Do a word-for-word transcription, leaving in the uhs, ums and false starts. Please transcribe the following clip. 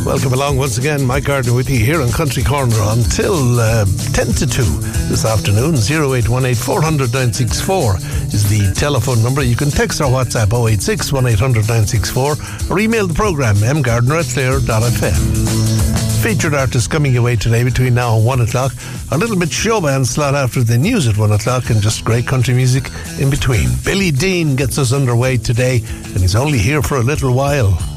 Welcome along once again. Mike Gardner with you here on Country Corner until uh, ten to two this afternoon. oh eight one eight, four hundred, nine six four is the telephone number. You can text or WhatsApp oh eight six, one eight hundred, nine six four or email the programme mgardner at clare dot f m. Featured artists coming your way today between now and one o'clock. A little bit showband slot after the news at one o'clock and just great country music in between. Billy Dean gets us underway today and he's only here for a little while.